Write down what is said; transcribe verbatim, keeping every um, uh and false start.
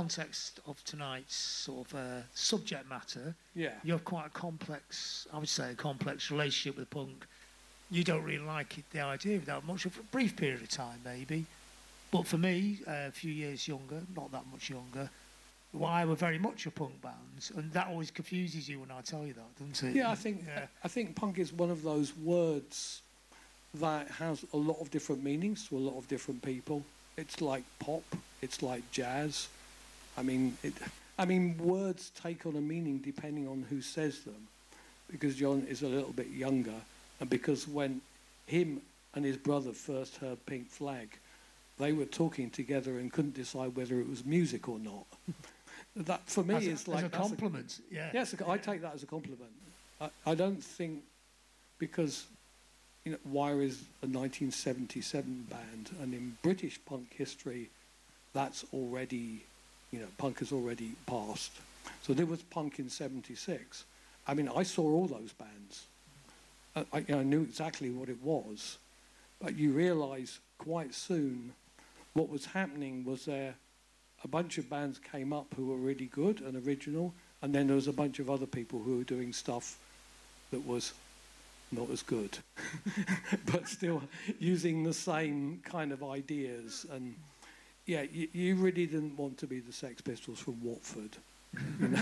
context of tonight's sort of uh, subject matter, yeah, you have quite a complex, I would say, a complex relationship with punk. You don't really like it, the idea of that much, for a brief period of time, maybe. But for me, uh, a few years younger, not that much younger, well, I were very much a punk band, and that always confuses you when I tell you that, doesn't it? Yeah, I think yeah. I think punk is one of those words that has a lot of different meanings to a lot of different people. It's like pop, it's like jazz. I mean, it, I mean, words take on a meaning depending on who says them. Because John is a little bit younger, and because when him and his brother first heard Pink Flag, they were talking together and couldn't decide whether it was music or not. That for me as a, is like as a compliment. A, yeah. Yes, I take that as a compliment. I, I don't think because you know Wire is a nineteen seventy-seven band, and in British punk history, that's already you know punk has already passed. So there was punk in seventy-six. I mean, I saw all those bands. I, I, you know, I knew exactly what it was, but you realise quite soon what was happening was there. A bunch of bands came up who were really good and original, and then there was a bunch of other people who were doing stuff that was not as good, but still using the same kind of ideas. And yeah, you, you really didn't want to be the Sex Pistols from Watford. You know?